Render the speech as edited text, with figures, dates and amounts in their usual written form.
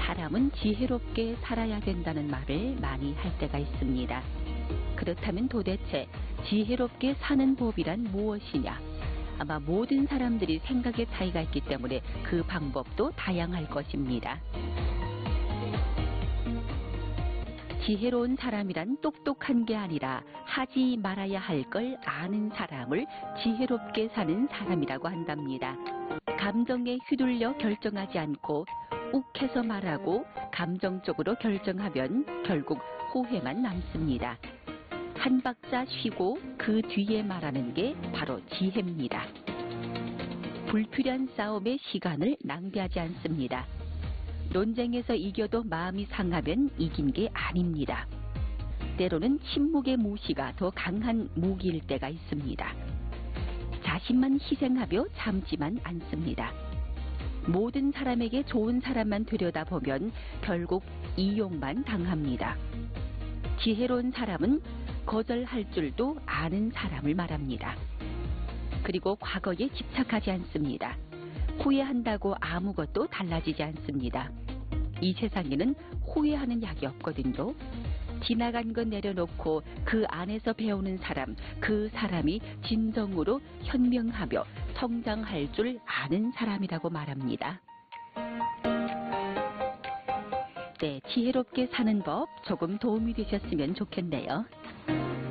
사람은 지혜롭게 살아야 된다는 말을 많이 할 때가 있습니다. 그렇다면 도대체 지혜롭게 사는 법이란 무엇이냐? 아마 모든 사람들이 생각의 차이가 있기 때문에 그 방법도 다양할 것입니다. 지혜로운 사람이란 똑똑한 게 아니라 하지 말아야 할 걸 아는 사람을 지혜롭게 사는 사람이라고 한답니다. 감정에 휘둘려 결정하지 않고 욱해서 말하고 감정적으로 결정하면 결국 후회만 남습니다. 한 박자 쉬고 그 뒤에 말하는 게 바로 지혜입니다. 불필요한 싸움에 시간을 낭비하지 않습니다. 논쟁에서 이겨도 마음이 상하면 이긴 게 아닙니다. 때로는 침묵의 무시가 더 강한 무기일 때가 있습니다. 자신만 희생하며 참지만 않습니다. 모든 사람에게 좋은 사람만 들여다보면 결국 이용만 당합니다. 지혜로운 사람은 거절할 줄도 아는 사람을 말합니다. 그리고 과거에 집착하지 않습니다. 후회한다고 아무것도 달라지지 않습니다. 이 세상에는 후회하는 약이 없거든요. 지나간 건 내려놓고 그 안에서 배우는 사람, 그 사람이 진정으로 현명하며 성장할 줄 아는 사람이라고 말합니다. 네, 지혜롭게 사는 법 조금 도움이 되셨으면 좋겠네요.